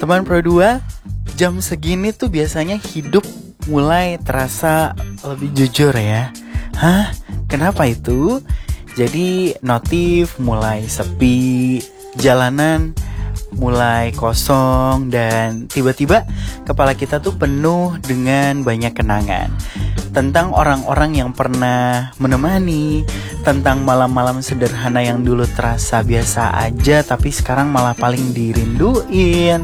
Teman Pro 2, jam segini tuh biasanya hidup mulai terasa lebih jujur ya. Hah? Kenapa itu? Jadi notif mulai sepi, jalanan mulai kosong, dan tiba-tiba kepala kita tuh penuh dengan banyak kenangan tentang orang-orang yang pernah menemani, tentang malam-malam sederhana yang dulu terasa biasa aja tapi sekarang malah paling dirinduin.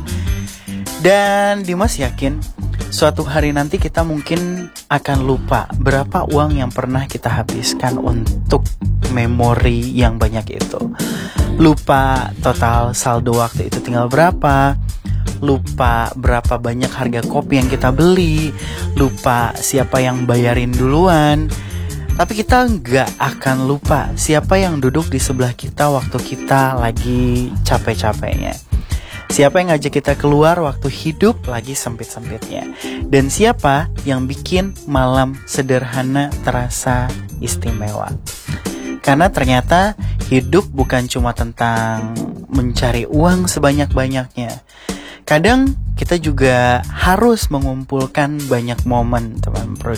Dan Dimas yakin suatu hari nanti kita mungkin akan lupa berapa uang yang pernah kita habiskan untuk memori yang banyak itu. Lupa total saldo waktu itu tinggal berapa, lupa berapa banyak harga kopi yang kita beli, lupa siapa yang bayarin duluan. Tapi kita gak akan lupa siapa yang duduk di sebelah kita waktu kita lagi capek-capeknya, siapa yang ngajak kita keluar waktu hidup lagi sempit-sempitnya, dan siapa yang bikin malam sederhana terasa istimewa. Karena ternyata hidup bukan cuma tentang mencari uang sebanyak-banyaknya. Kadang kita juga harus mengumpulkan banyak momen, teman Pro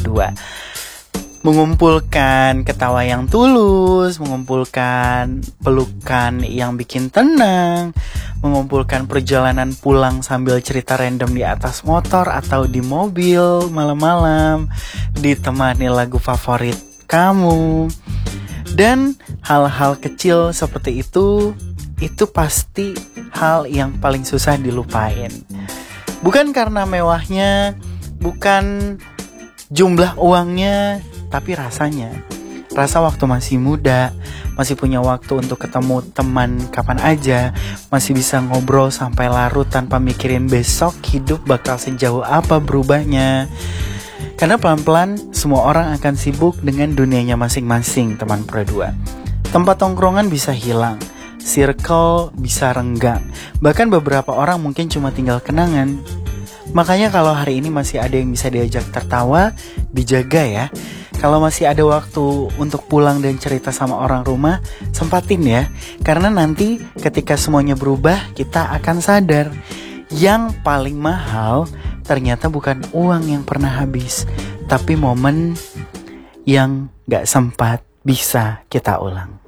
2. Mengumpulkan ketawa yang tulus, mengumpulkan pelukan yang bikin tenang, mengumpulkan perjalanan pulang sambil cerita random di atas motor atau di mobil malam-malam, ditemani lagu favorit kamu. Dan hal-hal kecil seperti itu pasti hal yang paling susah dilupain. Bukan karena mewahnya, bukan jumlah uangnya, tapi rasanya. Rasa waktu masih muda, masih punya waktu untuk ketemu teman kapan aja, masih bisa ngobrol sampai larut tanpa mikirin besok hidup bakal sejauh apa berubahnya. Karena pelan-pelan semua orang akan sibuk dengan dunianya masing-masing, teman Pro 2. Tempat tongkrongan bisa hilang, circle bisa renggang, bahkan beberapa orang mungkin cuma tinggal kenangan. Makanya kalau hari ini masih ada yang bisa diajak tertawa, dijaga ya. Kalau masih ada waktu untuk pulang dan cerita sama orang rumah, sempatin ya. Karena nanti ketika semuanya berubah, kita akan sadar yang paling mahal ternyata bukan uang yang pernah habis, tapi momen yang gak sempat bisa kita ulang.